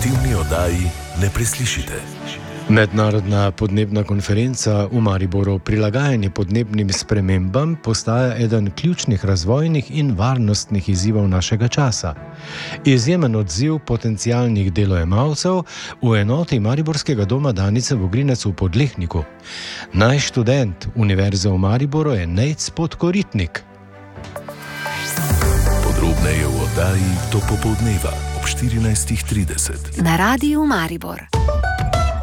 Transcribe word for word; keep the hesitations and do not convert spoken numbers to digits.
informativni oddaji ne preslišite. Mednarodna podnebna konferenca v Mariboru Prilagajanje podnebnim spremembam postaja eden ključnih razvojnih in varnostnih izzivov našega časa. Izjemen odziv potencialnih delojemalcev v enoti Mariborskega doma Danice Vogrinec v Podlehniku. Naj študent Univerze v Mariboru je Nejc Podkoritnik. Podrobneje v oddaji do popoldneva ob štirinajstih trideset. Na Radiu Maribor.